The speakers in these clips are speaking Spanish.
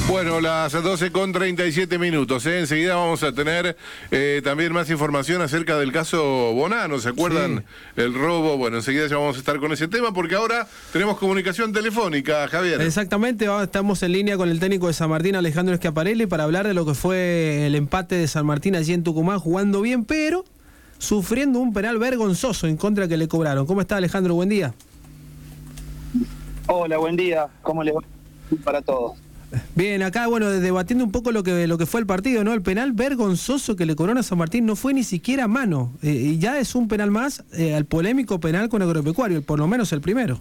Bueno, las 12:37. Enseguida vamos a tener también más información acerca del caso Bonano. ¿Se acuerdan? Sí. El robo. Bueno, enseguida ya vamos a estar con ese tema porque ahora tenemos comunicación telefónica, Javier. Exactamente, estamos en línea con el técnico de San Martín, Alejandro Schiaparelli, para hablar de lo que fue el empate de San Martín allí en Tucumán, jugando bien, pero sufriendo un penal vergonzoso en contra que le cobraron. ¿Cómo está, Alejandro? Buen día. Hola, buen día. ¿Cómo les va para todos? Bien, acá, bueno, debatiendo un poco lo que fue el partido, ¿no? El penal vergonzoso que le cobraron a San Martín no fue ni siquiera mano. Y ya es un penal más al polémico penal con Agropecuario, por lo menos el primero.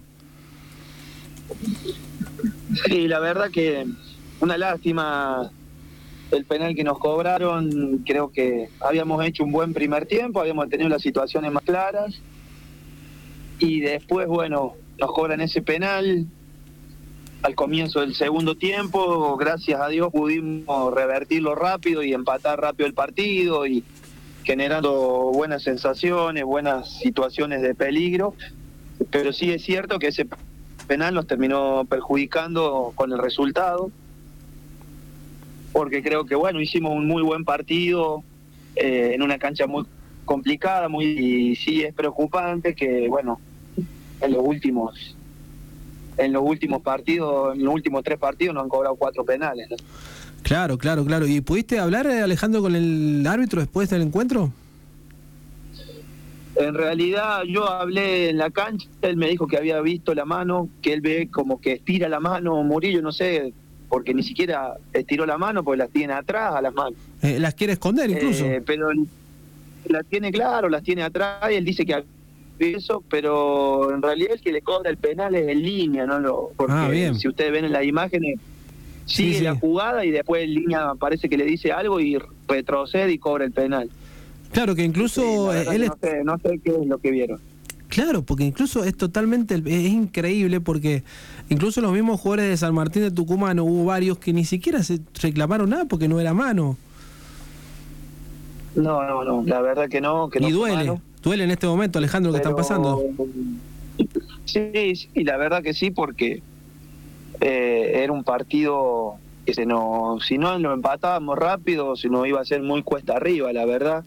Sí, la verdad que una lástima el penal que nos cobraron. Creo que habíamos hecho un buen primer tiempo, habíamos tenido las situaciones más claras. Y después, bueno, nos cobran ese penal al comienzo del segundo tiempo. Gracias a Dios pudimos revertirlo rápido y empatar rápido el partido y generando buenas sensaciones, buenas situaciones de peligro. Pero sí es cierto que ese penal nos terminó perjudicando con el resultado, porque creo que, bueno, hicimos un muy buen partido en una cancha muy complicada, y sí es preocupante que, bueno, en los últimos partidos, en los últimos 3 partidos nos han cobrado 4 penales, ¿no? Claro. ¿Y pudiste hablar, Alejandro, con el árbitro después del encuentro? En realidad yo hablé en la cancha, él me dijo que había visto la mano, que él ve como que estira la mano Murillo, no sé, porque ni siquiera estiró la mano, porque las tiene atrás a las manos. Las quiere esconder incluso. Pero las tiene, claro, las tiene atrás, y él dice que eso, pero en realidad el que le cobra el penal es en línea, ¿no? Porque si ustedes ven en las imágenes, sigue la jugada y después en línea parece que le dice algo y retrocede y cobra el penal. Claro, que incluso él no sé qué es lo que vieron. Claro, porque incluso es increíble, porque incluso los mismos jugadores de San Martín de Tucumán, hubo varios que ni siquiera se reclamaron nada porque no era mano. No, la verdad que no. Y duele en este momento, Alejandro, que están pasando. Sí, la verdad que sí, porque era un partido que si no lo empatábamos rápido, si no iba a ser muy cuesta arriba, la verdad.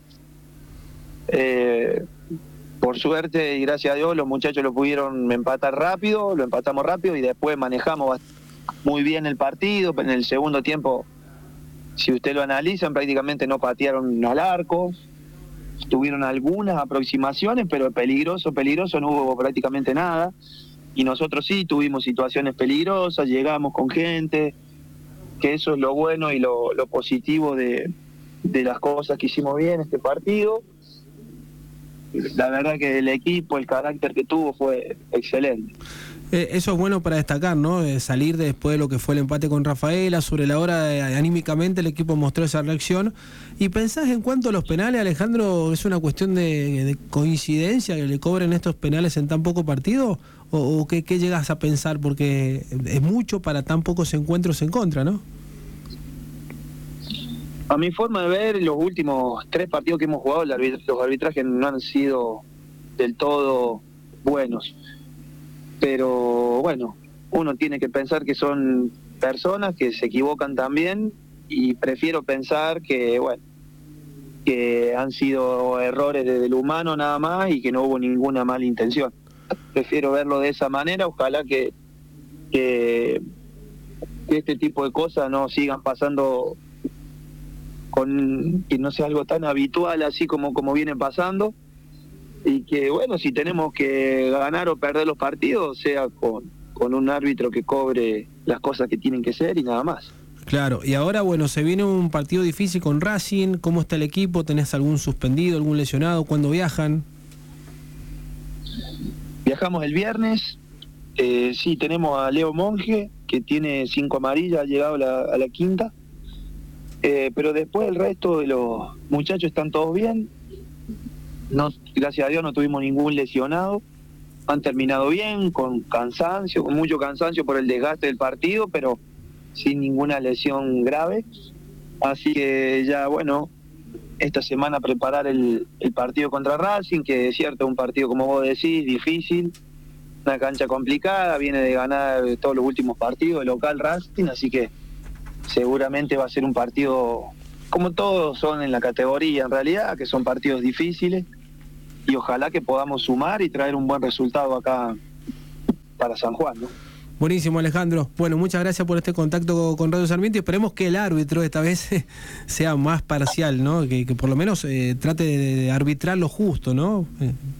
Por suerte y gracias a Dios los muchachos lo pudieron empatar rápido, lo empatamos rápido y después manejamos muy bien el partido. En el segundo tiempo, si usted lo analizan, prácticamente no patearon al arco, tuvieron algunas aproximaciones, pero peligroso no hubo prácticamente nada. Y nosotros sí tuvimos situaciones peligrosas, llegamos con gente, que eso es lo bueno y lo positivo de las cosas que hicimos bien este partido. La verdad que el equipo, el carácter que tuvo fue excelente. Eso es bueno para destacar, ¿no? Salir después de lo que fue el empate con Rafaela, sobre la hora anímicamente el equipo mostró esa reacción. ¿Y pensás en cuanto a los penales, Alejandro, es una cuestión de coincidencia que le cobren estos penales en tan poco partido? ¿O qué llegas a pensar? Porque es mucho para tan pocos encuentros en contra, ¿no? A mi forma de ver, los últimos 3 partidos que hemos jugado, los arbitrajes no han sido del todo buenos. Pero bueno, uno tiene que pensar que son personas que se equivocan también, y prefiero pensar que, bueno, que han sido errores del humano nada más y que no hubo ninguna mala intención. Prefiero verlo de esa manera. Ojalá que este tipo de cosas no sigan pasando, que no sea algo tan habitual así como viene pasando, y que, bueno, si tenemos que ganar o perder los partidos, sea con un árbitro que cobre las cosas que tienen que ser y nada más. Claro, y ahora, bueno, se viene un partido difícil con Racing. ¿Cómo está el equipo? ¿Tenés algún suspendido, algún lesionado? ¿Cuándo viajan? Viajamos el viernes. Sí, tenemos a Leo Monge, que tiene 5 amarillas, ha llegado a la quinta. Pero después el resto de los muchachos están todos bien. No, gracias a Dios no tuvimos ningún lesionado. Han terminado bien, con mucho cansancio por el desgaste del partido, pero sin ninguna lesión grave. Así que ya, bueno, esta semana preparar el partido contra Racing, que es cierto, un partido, como vos decís, difícil, una cancha complicada, viene de ganar todos los últimos partidos de local Racing, así que seguramente va a ser un partido, como todos son en la categoría en realidad, que son partidos difíciles, y ojalá que podamos sumar y traer un buen resultado acá para San Juan, ¿no? Buenísimo, Alejandro. Bueno, muchas gracias por este contacto con Radio Sarmiento y esperemos que el árbitro esta vez sea más parcial, ¿no? Que por lo menos trate de arbitrar lo justo, ¿no?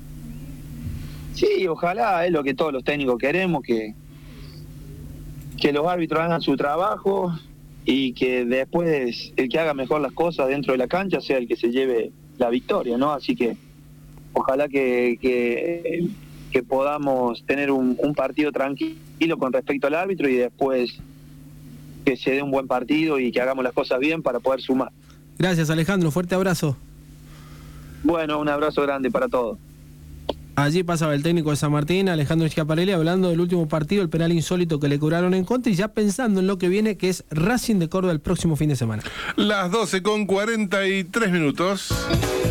Sí, ojalá, es lo que todos los técnicos queremos, que los árbitros hagan su trabajo y que después el que haga mejor las cosas dentro de la cancha sea el que se lleve la victoria, ¿no? Así que ojalá que podamos tener un partido tranquilo con respecto al árbitro y después que se dé un buen partido y que hagamos las cosas bien para poder sumar. Gracias, Alejandro. Fuerte abrazo. Bueno, un abrazo grande para todos. Allí pasaba el técnico de San Martín, Alejandro Schiaparelli, hablando del último partido, el penal insólito que le cobraron en contra y ya pensando en lo que viene, que es Racing de Córdoba el próximo fin de semana. Las 12:43 minutos.